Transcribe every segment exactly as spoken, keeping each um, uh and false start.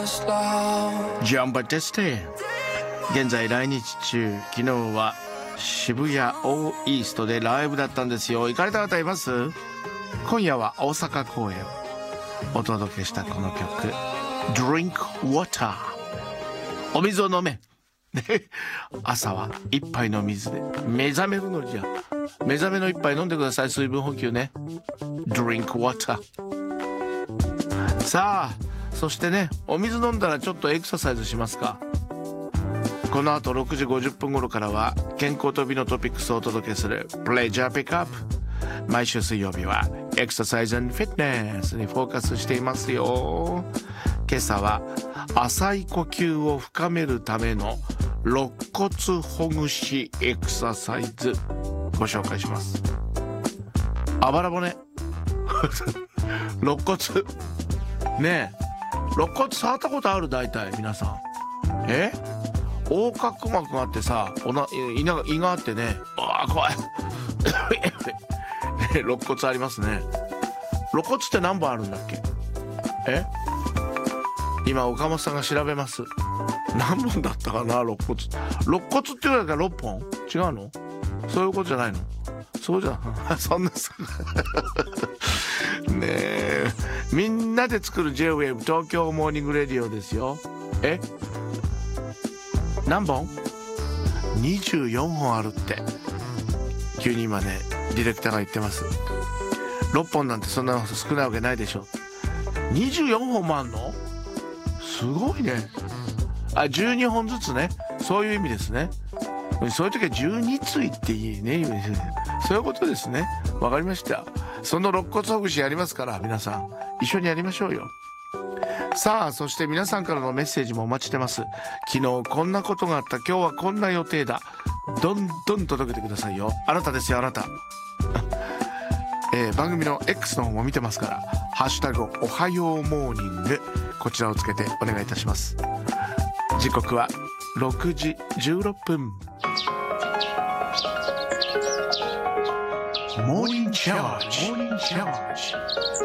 ジャンバテステ現在来日中。昨日は渋谷オーイーストでライブだったんですよ。行かれた方います？今夜は大阪公演お届けしたこの曲 Drink Water お水を飲め朝は一杯の水で目覚めるのじゃ。目覚めの一杯飲んでください。水分補給ね。 Drink Water。 さあそしてね、お水飲んだらちょっとエクササイズしますか。この後ろくじごじゅっぷん頃からは健康と美のトピックスをお届けするプレジャーピックアップ。毎週水曜日はエクササイズ&フィットネスにフォーカスしていますよ。今朝は浅い呼吸を深めるための肋骨ほぐしエクササイズご紹介します。あばら骨肋骨ねえ、肋骨触ったことある？大体皆さん。え横隔膜があってさ、おな胃が胃があってね、あー怖い肋骨ありますね。肋骨って何本あるんだっけ？え今岡本さんが調べます。何本だったかな肋骨。肋骨っていうのはろっぽん？違うの？そういうことじゃないの？そうじゃんそんなさねえ、みんなで作る J-ウェーブ 東京モーニングレディオですよ。え何本？にじゅうよんほんあるって急に今ねディレクターが言ってます。ろっぽんなんてそんな少ないわけないでしょ。にじゅうよんほんもあんの？すごいね。あ、じゅうにほんずつね。そういう意味ですね。そういう時はじゅうに対っていいね。そういうことですね。わかりました。その肋骨ほぐしやりますから皆さん一緒にやりましょうよ。さあそして皆さんからのメッセージもお待ちしてます。昨日こんなことがあった、今日はこんな予定だ、どんどん届けてくださいよ。あなたですよ、あなたえー、番組の X の方も見てますから、ハッシュタグおはようモーニング、こちらをつけてお願いいたします。時刻はろくじじゅうろっぷん。モーニングチャージ、モーニングチャージ。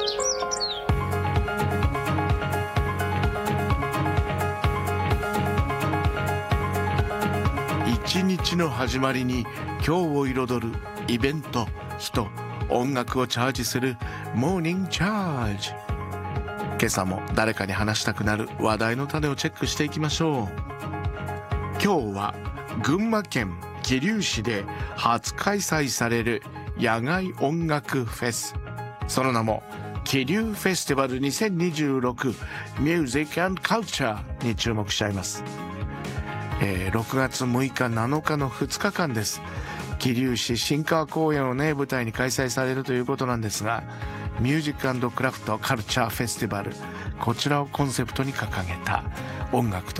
一日の始まりに今日を彩るイベント、人、音楽をチャージするモーニングチャージ。今朝も誰かに話したくなる話題の種をチェックしていきましょう。今日は群馬県桐生市で初開催される野外音楽フェス、その名も桐生フェスティバルにせんにじゅうろくミュージック&カルチャーに注目しちゃいます。えー、ろくがつむいかなのかのふつかかんです。桐生市新川公園をね舞台に開催されるということなんですが、ミュージック&クラフトカルチャーフェスティバル、こちらをコンセプトに掲げた音楽と